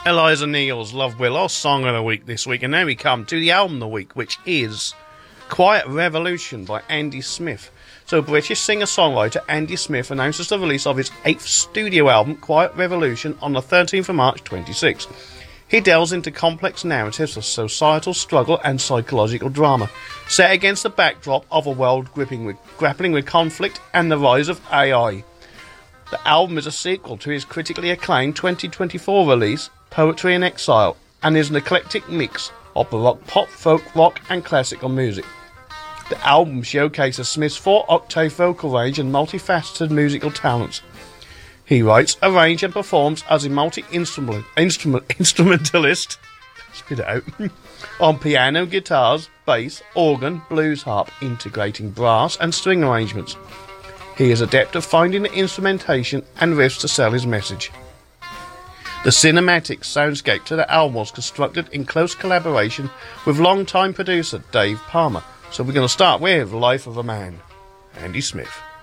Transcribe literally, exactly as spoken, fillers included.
Eliza Neal's Love Will, our song of the week this week, and now we come to the album of the week, which is Quiet Revolution by Andy Smith. So British singer-songwriter Andy Smith announces the release of his eighth studio album, Quiet Revolution, on the thirteenth of March twenty-six. He delves into complex narratives of societal struggle and psychological drama, set against the backdrop of a world gripping with, grappling with conflict and the rise of A I. The album is a sequel to his critically acclaimed twenty twenty-four release, Poetry in Exile, and is an eclectic mix of baroque pop, folk, rock and classical music. The album showcases Smith's four-octave vocal range and multifaceted musical talents. He writes, arranges and performs as a multi-instrument instrument, instrumentalist spit it out, on piano, guitars, bass, organ, blues harp, integrating brass and string arrangements. He is adept at finding the instrumentation and riffs to sell his message. The cinematic soundscape to the album was constructed in close collaboration with longtime producer Dave Palmer. So we're going to start with Life of a Man, Andy Smith.